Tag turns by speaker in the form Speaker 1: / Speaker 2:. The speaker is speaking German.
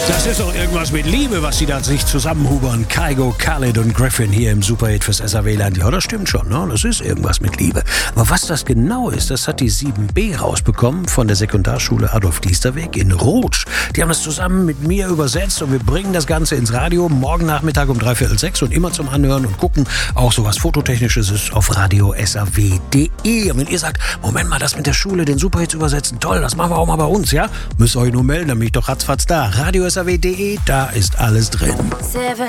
Speaker 1: Das ist doch irgendwas mit Liebe, was die da sich zusammenhubern. Kygo, Khaled und Griffin hier im Superhit fürs SAW-Land. Ja, das stimmt schon, ne? Das ist irgendwas mit Liebe. Aber was das genau ist, das hat die 7b rausbekommen von der Sekundarschule Adolf Diesterweg in Rotsch. Die haben das zusammen mit mir übersetzt und wir bringen das Ganze ins Radio morgen Nachmittag um 5:45 und immer zum Anhören und gucken. Auch so was Fototechnisches ist auf radio.saw.de. Und wenn ihr sagt, Moment mal, das mit der Schule, den Superhit zu übersetzen, toll, das machen wir auch mal bei uns, ja? Müsst ihr euch nur melden, dann bin ich doch ratzfatz da. radio.saw.de, da ist alles drin.